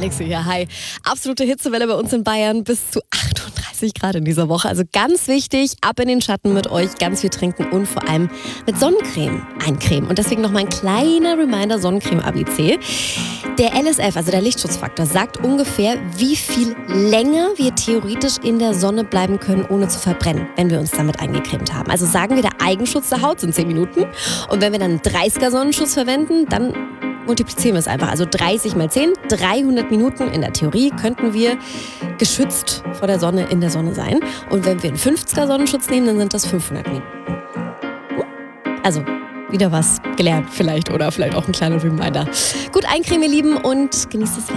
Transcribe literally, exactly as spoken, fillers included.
Trixie hier, hi. Absolute Hitzewelle bei uns in Bayern, bis zu achtunddreißig Grad in dieser Woche. Also ganz wichtig, ab in den Schatten mit euch, ganz viel trinken und vor allem mit Sonnencreme eincremen. Und deswegen noch mal ein kleiner Reminder, Sonnencreme-A B C. Der L S F, also der Lichtschutzfaktor, sagt ungefähr, wie viel länger wir theoretisch in der Sonne bleiben können, ohne zu verbrennen, wenn wir uns damit eingecremt haben. Also sagen wir, der Eigenschutz der Haut sind zehn Minuten. Und wenn wir dann einen dreißiger Sonnenschutz verwenden, dann multiplizieren wir es einfach. Also dreißig mal zehn, dreihundert Minuten in der Theorie könnten wir geschützt vor der Sonne in der Sonne sein. Und wenn wir einen fünfziger Sonnenschutz nehmen, dann sind das fünfhundert Minuten. Also wieder was gelernt vielleicht oder vielleicht auch ein kleiner Reminder. Gut eincremen, ihr Lieben, und genießt das Wetter.